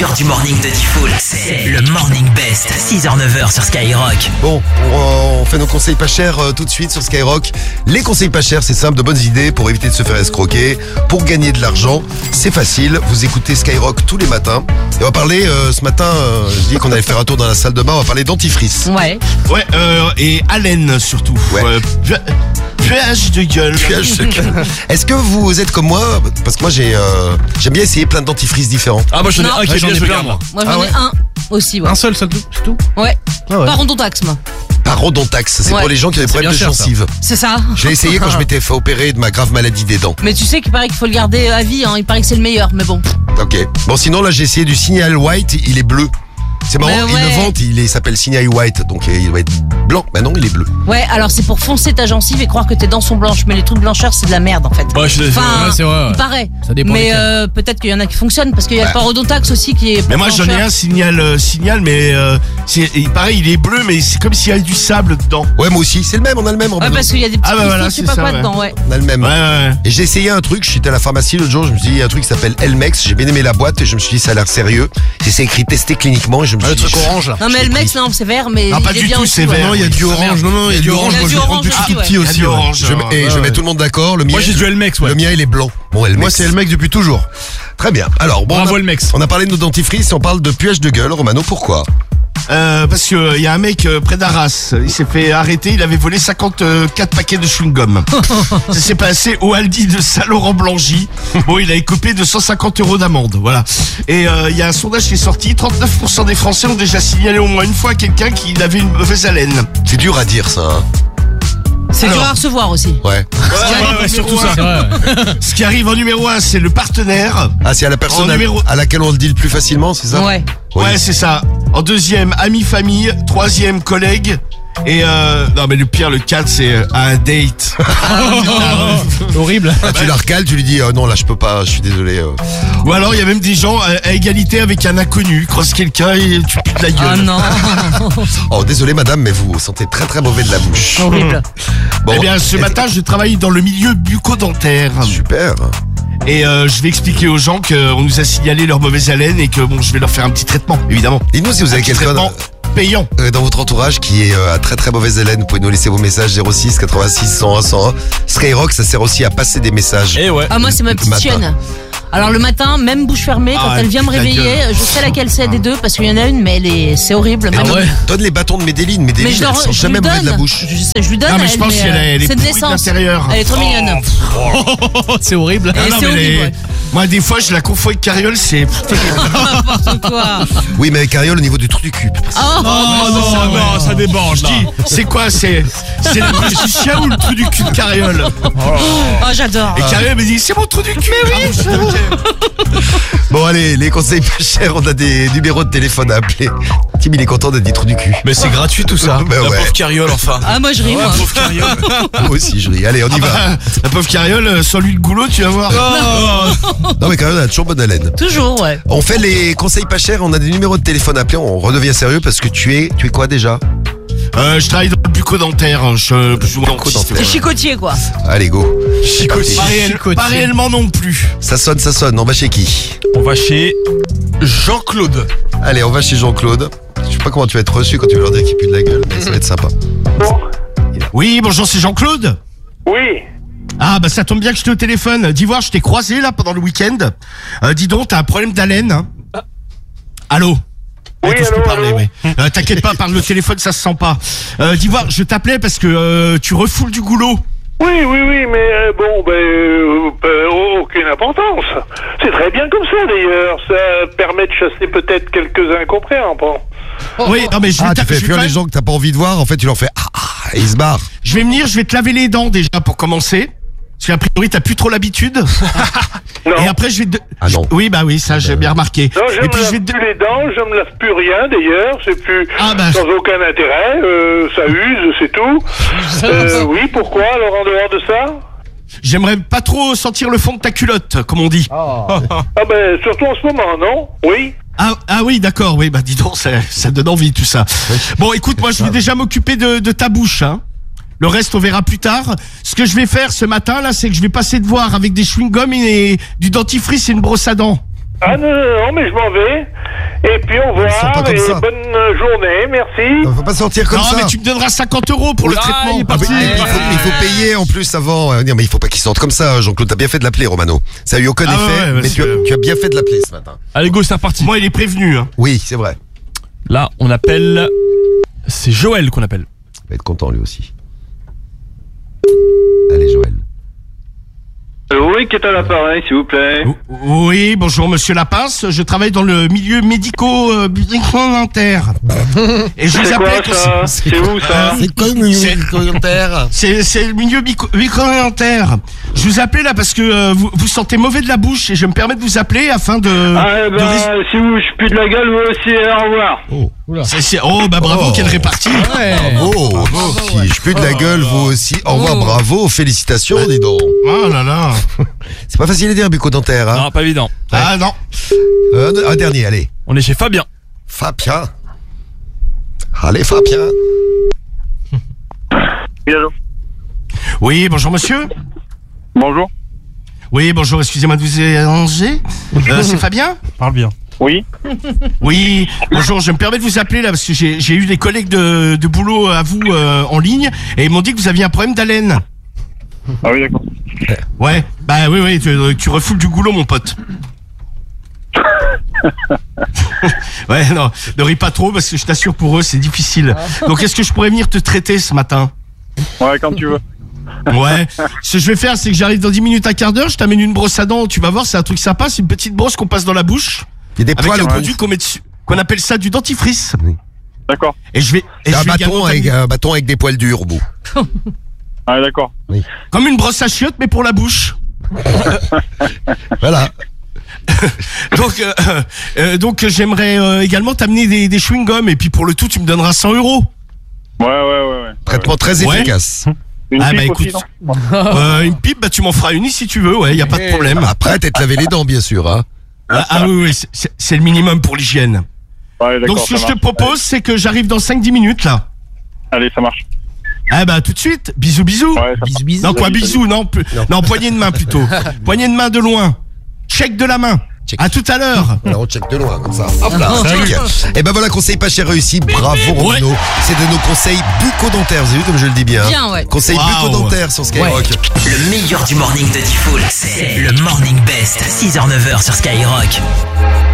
cure du morning de Diffoul. C'est le Morning Best, 6h-9h sur Skyrock. Bon, on fait nos conseils pas chers tout de suite sur Skyrock. Les conseils pas chers, c'est simple, de bonnes idées pour éviter de se faire escroquer, pour gagner de l'argent. C'est facile, vous écoutez Skyrock tous les matins. Et on va parler, ce matin, je dis qu'on allait faire un tour dans la salle de bain, on va parler dentifrice. Ouais. Ouais, et haleine surtout. Ouais. Puage de gueule. Est-ce que vous êtes comme moi? Parce que moi j'aime bien essayer plein de dentifrices différents. Ah, moi j'en ai Non. un qui Ouais, est bien celui-là, moi. Moi j'en ai un aussi, ouais. Un seul, c'est tout. Ouais. Ah ouais. Parodontaxe, moi. Parodontaxe, c'est Ouais. pour les gens qui ont des C'est problèmes de bien cher, ça. gencives. C'est ça. Je l'ai essayé quand je m'étais fait opérer de ma grave maladie des dents. Mais tu sais qu'il paraît qu'il faut le garder à vie, hein. Il paraît que c'est le meilleur, mais bon. Ok. Bon, sinon là j'ai essayé du Signal White, il est bleu. C'est marrant, Ouais, il ouais. le vante, il s'appelle Signal White, donc il doit être blanc. Bah non, il est bleu. Ouais, alors c'est pour foncer ta gencive et croire que tes dents sont blanches, mais les trucs blancheurs c'est de la merde en fait. Ouais, je suis désolé. Enfin, Ouais, c'est vrai. il paraît. Ça dépend Mais lesquels. peut-être qu'il y en a qui fonctionnent parce qu'il y a Ouais. le parodontaxe aussi qui est. Mais moi j'en ai blancheur. un signal, mais pareil, il est bleu, mais c'est comme s'il y avait du sable dedans. Ouais, moi aussi, c'est le même, on a le même. Ouais, Robin. parce qu'il y a des petits Ah bah cristaux, voilà, je sais c'est pas ça, quoi ouais. dedans, ouais. On a le même. Ouais. Et j'ai essayé un truc, j'étais à la pharmacie l'autre jour, je me suis dit, il y a un truc qui s'appelle Elmex, j'ai bien aimé la boîte et je me suis dit, ça a l'air sérieux. C'est écrit tester cliniquement et je me suis Le dit. truc orange là. Non mais l'ai le mec, pris. non, c'est vert, mais Non, pas il est du bien tout, aussi, c'est ouais. vert. Non, il y a du orange. Non, il y a du orange. Il y a Moi, du je le prends orange depuis aussi, tout ouais. petit Il y a aussi. du ouais. orange. Je mets tout le monde d'accord, le mien. Moi, j'ai du Elmex, ouais. Le mien, il est blanc. Bon, Elmex. Moi, c'est Elmex depuis toujours. Très bien. Alors, bon. Bravo, Elmex. On a parlé de nos dentifrices et on parle de puage de gueule. Romano, pourquoi? Parce que il y a un mec près d'Arras, il s'est fait arrêter, il avait volé 54 paquets de chewing-gum. Ça s'est passé au Aldi de Saint-Laurent-Blangy. Bon, il a écopé de 150 € d'amende, voilà. Et il y a un sondage qui est sorti, 39% des Français ont déjà signalé au moins une fois à quelqu'un qui avait une mauvaise haleine. C'est dur à dire, ça, hein. C'est Alors. dur à recevoir aussi. Ouais. Ouais, surtout ça. Ce qui arrive en numéro 1, c'est le partenaire. Ah, c'est à la personne En numéro- à laquelle on le dit le plus facilement, c'est ça? Ouais. Oui. Ouais, c'est ça. En deuxième, ami, famille. Troisième, collègue. Et non, mais le pire, le 4, c'est un date. Horrible. Ah, tu la recales, tu lui dis, non, là, je peux pas, je suis désolé. Ou alors, il y a même des gens à égalité avec un inconnu. Croise quelqu'un et tu putes la gueule. Ah non, Oh, désolé, madame, mais vous sentez très très mauvais de la bouche. horrible. Bon. Eh bien, ce matin, je travaille dans le milieu bucco-dentaire. Super. Et je vais expliquer aux gens qu'on nous a signalé leur mauvaise haleine et que bon, je vais leur faire un petit traitement, évidemment. Dites-nous si vous avez Un petit quelqu'un traitement payant. dans votre entourage qui est à très très mauvaise haleine. Vous pouvez nous laisser vos messages 06 86 101 101. Skyrock, ça sert aussi à passer des messages. Et ouais. Ah moi c'est ma petite Matin. chienne. Alors le matin, même bouche fermée, quand Ah, elle vient me putain de réveiller, gueule. je sais laquelle c'est des deux parce qu'il y en a une, mais c'est horrible. Et Même- donne, donne les bâtons de Médéline. Mais Médéline, je elle leur sent je jamais lui mauvais de la donne. bouche. Je lui donne. Non, mais à je elle, pense qu'elle est c'est de pourrie de naissance. l'intérieur. Elle est trop mignonne. C'est horrible. Et Non, c'est mais horrible. Ouais. moi, des fois, je la confonds avec Carriole, c'est... N'importe quoi. Oui, mais avec Ariel au niveau du trou du cul. Oh, Non, ça déborde là. C'est quoi, c'est le trou du chien ou le trou du cul de Carriole? oh, j'adore. Et Carriole me dit, c'est mon trou du cul. Mais oui. Bon, allez, les conseils pas chers, on a des numéros de téléphone à appeler. Tim, il est content d'être dit trou du cul. Mais c'est gratuit tout ça. Bah La ouais. pauvre carriole, enfin. Ah moi je ris moi. Pauvre carriole. Moi aussi, je ris. Allez, on y va. La pauvre Carriole, sans lui le goulot, tu vas voir. Non, mais quand même, on a toujours bonne haleine. Toujours ouais. On fait les conseils pas chers, on a des numéros de téléphone à appeler, on redevient sérieux parce que tu es quoi déjà? Je travaille dans le bucco-dentaire. Je joue en Bucco-dentaire. C'est chicotier quoi. Allez, go. Chicotier. Pas réellement non plus. Ça sonne, on va chez qui? On va chez Jean-Claude. Allez, on va chez Jean-Claude. Je sais pas comment tu vas être reçu quand tu vas leur dire qu'il pue de la gueule, mais ça va être sympa. Oui, bonjour, c'est Jean-Claude. Oui, Ah, bah ça tombe bien que je t'ai au téléphone. Dis voir, je t'ai croisé là pendant le week-end. Dis donc, t'as un problème d'haleine, hein? Allô? Oui, Toi, je peux allô, parler, allô. ouais. T'inquiète pas, parle le téléphone, ça se sent pas. Dis voir, je t'appelais parce que tu refoules du goulot. oui, mais aucune importance. C'est très bien comme ça d'ailleurs. Ça permet de chasser peut-être quelques incompréhensions. Oui, non mais je vais, Ah, tu fais fuir les gens que t'as pas envie de voir, en fait tu leur fais et ils se barrent. je vais venir, je vais te laver les dents déjà pour commencer. Parce qu'a priori, t'as plus trop l'habitude. Non, Et après, je vais te... Ah non. Oui, bah oui, ça, j'ai bien remarqué. non, je Et me puis, je vais lave te... plus les dents, je me lave plus rien d'ailleurs. C'est plus Ah, bah, sans aucun intérêt. Ça use, c'est tout. Oui, pourquoi alors en dehors de ça? J'aimerais pas trop sentir le fond de ta culotte, comme on dit. Ah ben surtout en ce moment, non? Oui. Ah oui, d'accord, oui, bah dis donc, ça donne envie tout ça. Bon, écoute, moi je vais déjà m'occuper de ta bouche, hein. Le reste, on verra plus tard. Ce que je vais faire ce matin, là, c'est que je vais passer te voir avec des chewing-gums et du dentifrice et une brosse à dents. Ah non, mais je m'en vais. Et puis au Ils sont pas revoir comme et ça. bonne journée, merci. Non, faut pas sortir comme Non, ça. mais tu me donneras 50 € pour le traitement. il est Ah, parti. mais il faut payer en plus avant. Non, mais il faut pas qu'il sorte comme ça, Jean-Claude. T'as bien fait de l'appeler, Romano. Ça a eu aucun Ah effet, ouais, mais monsieur. tu as bien fait de l'appeler ce matin. Allez, go, c'est reparti. Moi, il est prévenu. Hein. Oui, c'est vrai. Là, on appelle. C'est Joël qu'on appelle. Il va être content lui aussi. Allez, Joël. Oui, qui est à l'appareil, s'il vous plaît? Oui, bonjour Monsieur Lapince, je travaille dans le milieu médico-dentaire. Et je vous C'est appelais... quoi ça? C'est où ça? C'est quoi le commentaire? C'est le milieu médico-dentaire. Je vous appelais là parce que vous sentez mauvais de la bouche et je me permets de vous appeler afin de... Ah, si vous, je pue de la gueule, vous aussi, au revoir. Oh, bah bravo, Oh. quelle répartie. Bravo, si je pue de la gueule, vous aussi. Au revoir, bravo, félicitations, dis donc. Oh là là. C'est pas facile à dire, bucco-dentaire, hein. Non, pas évident. Ah non. Un dernier, allez. On est chez Fabien. Fabien. Allez, Fabien. Oui, allô? Oui, bonjour monsieur. Bonjour. Oui, bonjour, excusez-moi de vous déranger. C'est Fabien? Parle bien. Oui. Oui, bonjour, je me permets de vous appeler là parce que j'ai eu des collègues de boulot à vous en ligne et ils m'ont dit que vous aviez un problème d'haleine. Ah oui, d'accord. Ouais, bah oui, tu refoules du goulot mon pote. Ouais, non, ne ris pas trop parce que je t'assure pour eux c'est difficile. Donc est-ce que je pourrais venir te traiter ce matin? Ouais, quand tu veux. Ouais, ce que je vais faire c'est que j'arrive dans 10 minutes, un quart d'heure, je t'amène une brosse à dents, tu vas voir, c'est un truc sympa, c'est une petite brosse qu'on passe dans la bouche Il y a des avec poils un au bout. produit qu'on met dessus, qu'on appelle ça du dentifrice. D'accord. Et je vais... C'est un également bâton avec des poils durs au bout. Ah, d'accord. comme une brosse à chiottes mais pour la bouche. Voilà. Donc j'aimerais également t'amener des chewing-gums et puis pour le tout tu me donneras 100 €. Ouais. Traitement très Ouais. efficace. Une Ah, pipe bah, aussi, écoute. non? Une pipe, bah tu m'en feras une si tu veux, ouais, y a pas de problème. Après, t'es lavé les dents, bien sûr, hein. Oui, c'est le minimum pour l'hygiène. Ouais, d'accord. Donc ce que ça je te marche. propose, c'est que j'arrive dans 5-10 minutes là. Allez, ça marche. Ah bah tout de suite, bisous. Ouais, ça marche. Non quoi, bisous, non, non, poignée de main plutôt. Poignée de main de loin. Check de la main. Check. À tout à l'heure. Alors on check de loin, comme ça. Hop là, check. Et ben voilà, conseil pas cher réussi. Bravo, Romano. C'est de nos conseils bucco-dentaires. Vous avez vu comme je le dis bien? Bien, ouais. Conseils Wow. bucco-dentaires sur Skyrock. Le meilleur du morning de Diffoul, c'est le Morning Best, 6h-9h sur Skyrock.